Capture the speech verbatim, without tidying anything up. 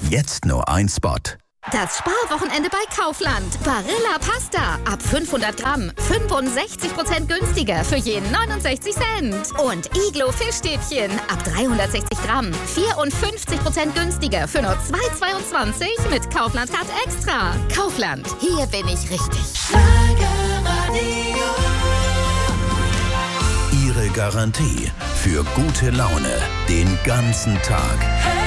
Jetzt nur ein Spot. Das Sparwochenende bei Kaufland. Barilla Pasta. Ab fünfhundert Gramm. fünfundsechzig Prozent günstiger für jeden neunundsechzig Cent. Und Iglo Fischstäbchen. Ab dreihundertsechzig Gramm. vierundfünfzig Prozent günstiger für nur zwei Euro zweiundzwanzig mit Kaufland Card Extra. Kaufland. Hier bin ich richtig. Ihre Garantie für gute Laune den ganzen Tag.